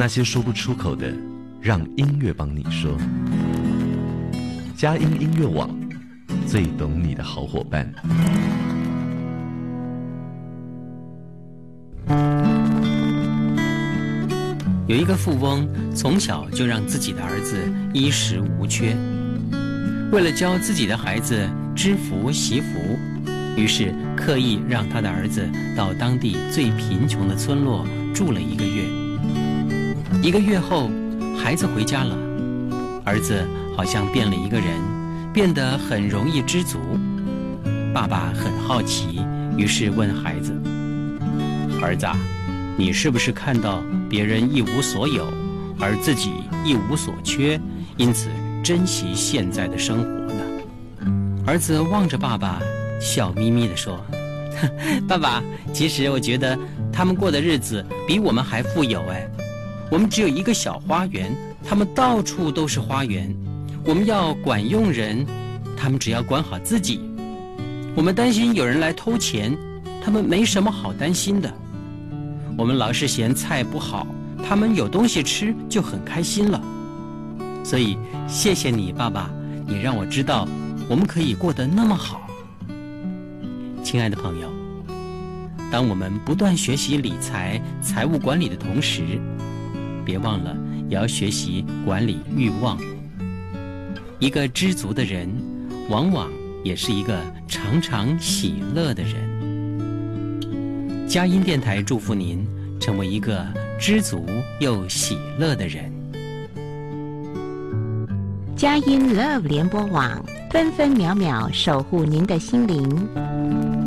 那些说不出口的，让音乐帮你说。佳音音乐网，最懂你的好伙伴。 有一个富翁，从小就让自己的儿子衣食无缺。为了教自己的孩子知福惜福，于是刻意让他的儿子到当地最贫穷的村落住了1个月。1个月后，孩子回家了，儿子好像变了一个人，变得很容易知足。爸爸很好奇，于是问孩子：“儿子，你是不是看到别人一无所有，而自己一无所缺，因此珍惜现在的生活呢？”儿子望着爸爸，笑眯眯地说：“爸爸，其实我觉得他们过的日子比我们还富有哎。我们只有一个小花园，他们到处都是花园。我们要管用人，他们只要管好自己。我们担心有人来偷钱，他们没什么好担心的。我们老是嫌菜不好，他们有东西吃就很开心了。所以谢谢你，爸爸，你让我知道我们可以过得那么好。”亲爱的朋友，当我们不断学习理财、财务管理的同时，别忘了也要学习管理欲望。一个知足的人，往往也是一个常常喜乐的人。佳音电台祝福您成为一个知足又喜乐的人。 佳音 Love 联播网，分分秒秒守护您的心灵。